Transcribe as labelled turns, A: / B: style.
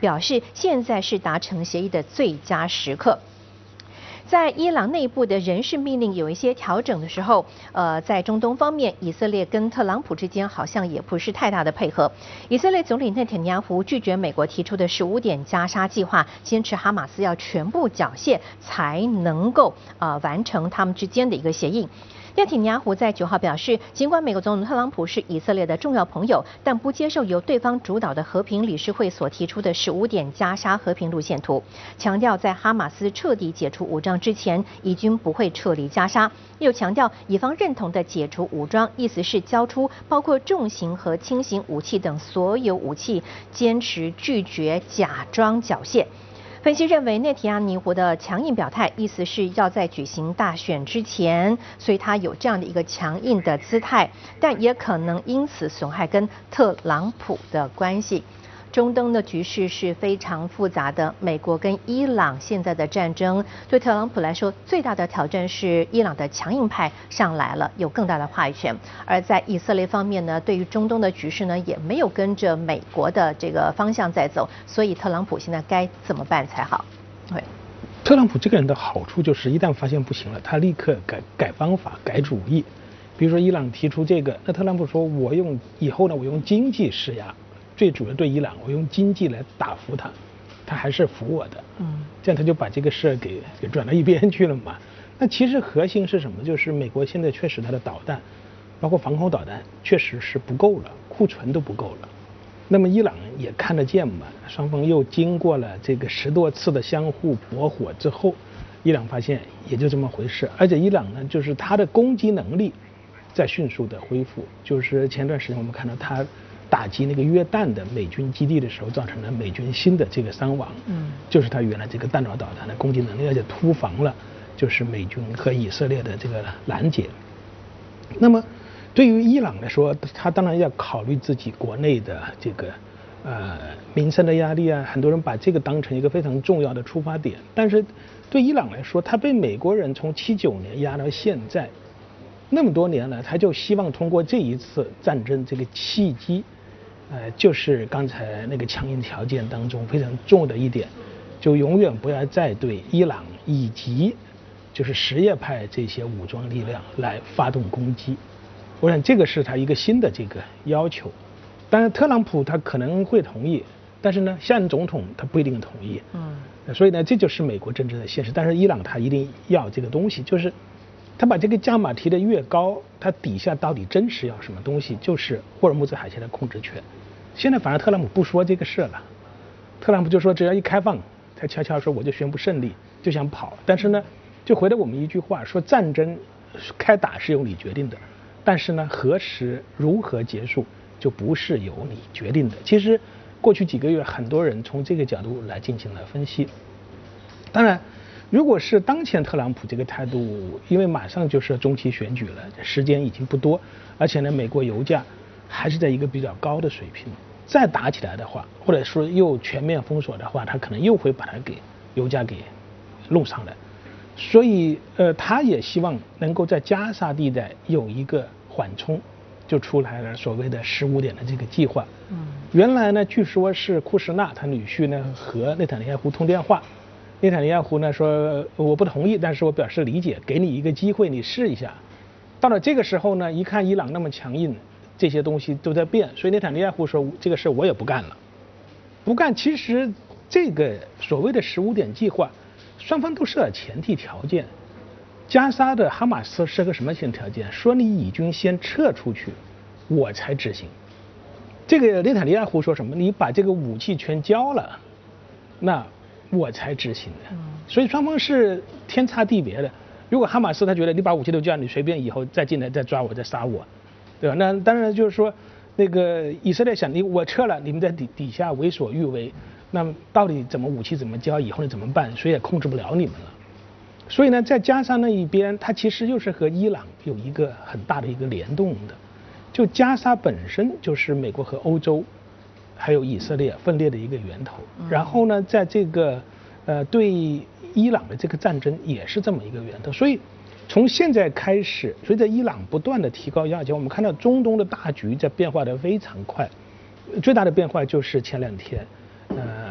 A: 表示现在是达成协议的最佳时刻。在伊朗内部的人事命令有一些调整的时候，在中东方面，以色列跟特朗普之间好像也不是太大的配合。以色列总理内塔尼亚胡拒绝美国提出的15点加沙计划，坚持哈马斯要全部缴械才能够完成他们之间的一个协议。内塔尼亚胡在9号表示，尽管美国总统特朗普是以色列的重要朋友，但不接受由对方主导的和平理事会所提出的15点加沙和平路线图，强调在哈马斯彻底解除武装之前，以军不会撤离加沙。又强调以方认同的解除武装，意思是交出包括重型和轻型武器等所有武器，坚持拒绝假装缴械。分析认为，内塔尼亚胡的强硬表态，意思是要在举行大选之前，所以他有这样的一个强硬的姿态，但也可能因此损害跟特朗普的关系。中东的局势是非常复杂的，美国跟伊朗现在的战争，对特朗普来说最大的挑战是伊朗的强硬派上来了，有更大的话语权。而在以色列方面呢，对于中东的局势呢，也没有跟着美国的这个方向在走，所以特朗普现在该怎么办才好？对，
B: 特朗普这个人的好处就是，一旦发现不行了，他立刻改方法、改主意。比如说伊朗提出这个，那特朗普说，以后呢，我用经济施压。最主要对伊朗，我用经济来打服他，他还是服我的，这样他就把这个事给转到一边去了嘛。那其实核心是什么？就是美国现在确实它的导弹，包括防空导弹，确实是不够了，库存都不够了。那么伊朗也看得见嘛，双方又经过了这个10多次的相互搏火之后，伊朗发现也就这么回事。而且伊朗呢，就是它的攻击能力在迅速的恢复，就是前段时间我们看到它打击那个约旦的美军基地的时候，造成了美军新的这个伤亡，就是它原来这个弹道导弹的攻击能力，而且突防了就是美军和以色列的这个拦截。那么对于伊朗来说，他当然要考虑自己国内的这个民生的压力啊，很多人把这个当成一个非常重要的出发点。但是对伊朗来说，他被美国人从79年压到现在那么多年了，他就希望通过这一次战争这个契机。就是刚才那个强硬条件当中非常重要的一点，就永远不要再对伊朗以及就是什叶派这些武装力量来发动攻击。我想这个是他一个新的这个要求。当然特朗普他可能会同意，但是呢，下任总统他不一定同意。所以呢，这就是美国政治的现实。但是伊朗他一定要这个东西，就是他把这个价码提得越高，他底下到底真实要什么东西，就是霍尔木兹海峡的控制权。现在反而特朗普不说这个事了，特朗普就说只要一开放，他悄悄说我就宣布胜利，就想跑。但是呢，就回到我们一句话，说战争开打是由你决定的，但是呢，何时如何结束就不是由你决定的。其实过去几个月，很多人从这个角度来进行了分析。当然，如果是当前特朗普这个态度，因为马上就是中期选举了，时间已经不多，而且呢，美国油价还是在一个比较高的水平，再打起来的话，或者说又全面封锁的话，他可能又会把它给油价给弄上来。所以他也希望能够在加沙地带有一个缓冲，就出来了所谓的15点的这个计划。原来呢，据说是库什纳他女婿呢和内塔尼亚胡通电话，内塔尼亚胡呢说我不同意，但是我表示理解，给你一个机会，你试一下。到了这个时候呢，一看伊朗那么强硬，这些东西都在变，所以内塔尼亚胡说这个事我也不干了。不干，其实这个所谓的15点计划，双方都设了前提条件。加沙的哈马斯是个什么前提条件？说你以军先撤出去，我才执行。这个内塔尼亚胡说什么？你把这个武器全交了，那我才执行的。所以双方是天差地别的。如果哈马斯他觉得你把武器都交，你随便以后再进来再抓我再杀我，对吧？那当然就是说，那个以色列想我撤了，你们在底下为所欲为，那到底怎么武器怎么交，以后怎么办？谁也控制不了你们了。所以呢，在加沙那一边，它其实又是和伊朗有一个很大的一个联动的。就加沙本身就是美国和欧洲还有以色列分裂的一个源头。然后呢，在这个对伊朗的这个战争也是这么一个源头。所以从现在开始，随着伊朗不断的提高要求，我们看到中东的大局在变化的非常快。最大的变化就是前2天，